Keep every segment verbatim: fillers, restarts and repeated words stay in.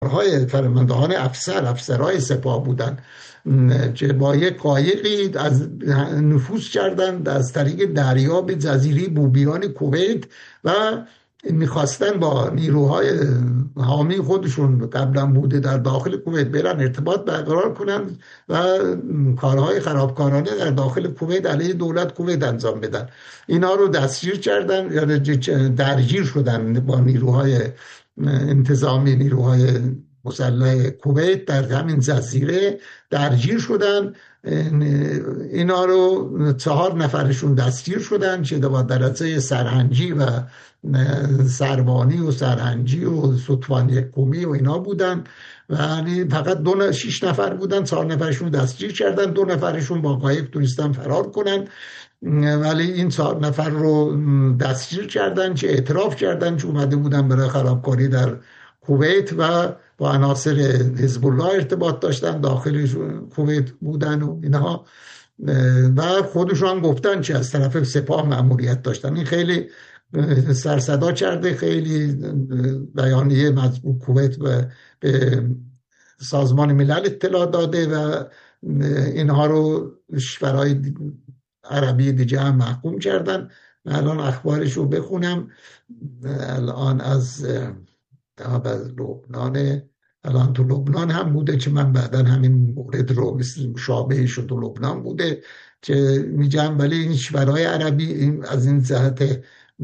کارهای فرماندهان افسر افسرهای سپاه بودن که با یک قایقی از نفوذ کردند از طریق دریا به جزیره بوبیان کویت و میخواستن با نیروهای حامی خودشون قبلا بوده در داخل کویت برن ارتباط برقرار کنند و کارهای خرابکارانه در داخل کویت علیه دولت کویت انجام بدن. اینا رو دستگیر کردن یا درگیر شدن با نیروهای انتظامی، نیروهای مسلح کویت در همین جزیره درگیر شدن. اینا رو چهار نفرشون دستگیر شدن که با درجه سرهنگی و سروانی و سرهنگی و ستوان یکمی و اینا بودن و فقط دو شش نفر بودن، چهار نفرشون دستگیر کردن، دو نفرشون با قایق توریستان فرار کنن، ولی این چهار نفر رو دستگیر کردن که اعتراف کردن که اومده بودن برای خرابکاری در کویت و با عناصر حزب الله ارتباط داشتن، داخل کویت بودن و اینها و خودشون گفتن که از طرف سپاه مأموریت داشتن. این خیلی سرصدا کرده، خیلی بیانیه مطبوع کویت و به سازمان ملل اطلاع داده و اینها رو کشورهای عربی دیگه هم محکوم کردن. الان اخبارش رو بخونم. الان از از لبنان، الان تو لبنان هم بوده که من بعدا همین مورد رو مثل مشابهش رو تو لبنان بوده که میگم، ولی این کشورهای عربی این از این جهت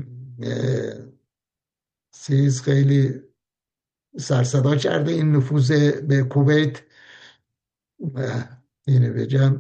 چیز خیلی سرصدا کرده این نفوذ به کویت. اینو بگم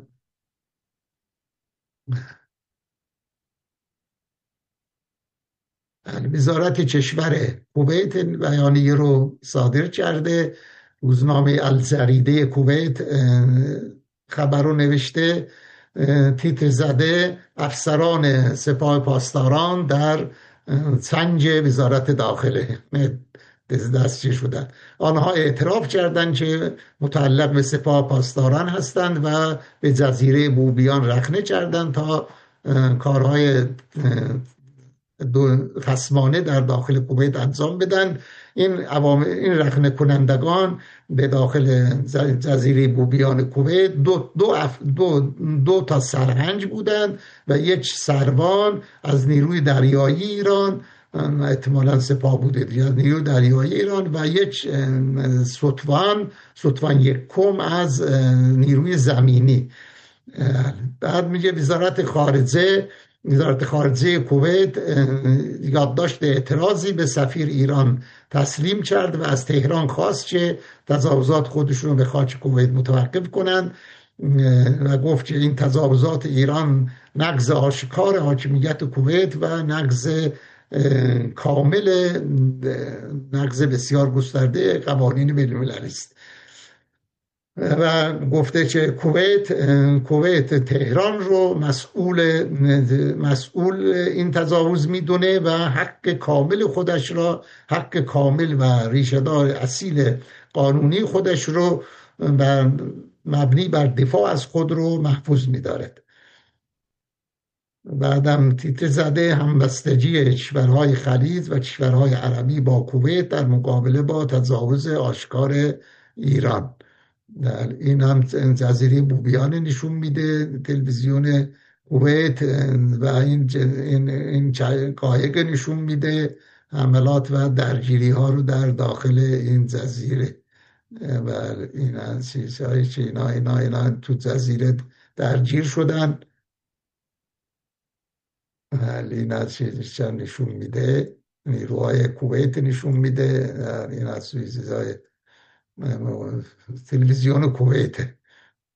وزارت کشور کویت بیانیه رو صادر کرده. روزنامه الجریده کویت خبر رو نوشته، تیتر زده افسران سپاه پاسداران در سنج وزارت داخله دستگیر شدند. آنها اعتراف کردند که متعلق به سپاه پاسداران هستند و به جزیره بوبیان رخنه کردند تا کارهای دو خصمانه در داخل کویت انجام بدن. این عوامل، این رخنه کنندگان به داخل جزیره بوبیان کویت دو, دو, دو, دو تا سرهنگ بودند و یک سروان از نیروی دریایی ایران، احتمالاً سپاه بوده یا نیروی دریایی ایران، و یک ستوان ستوان یکم از نیروی زمینی. بعد میگه وزارت خارجه وزارت خارجه کویت یادداشت اعتراضی به سفیر ایران تسلیم کرد و از تهران خواست که تجاوزات خودشون رو به خاک کویت متوقف کنند و گفت که این تجاوزات ایران نقض آشکار حاکمیت کویت و نقض کامل نقض بسیار گسترده قوانین بین‌المللی است و گفته که کویت کویت تهران رو مسئول مسئول این تجاوز میدونه و حق کامل خودش را حق کامل و ریشه‌دار اصیل قانونی خودش رو و مبنی بر دفاع از خود رو محفوظ می‌دارد. بعدم تیتر زده همبستگی کشورهای خلیج و کشورهای عربی با کویت در مقابله با تجاوز آشکار ایران. این هم جزیره بوبیان نشون میده تلویزیون کویت و این این این قایق نشون میده حملات و درگیری ها رو در داخل این جزیره و این چیزهایی که اینا اینا اینا تو جزیره درگیر شدن. این از چیزش نشون میده، نیروهای کویت نشون میده. این از چیزهای تلویزیون کویت.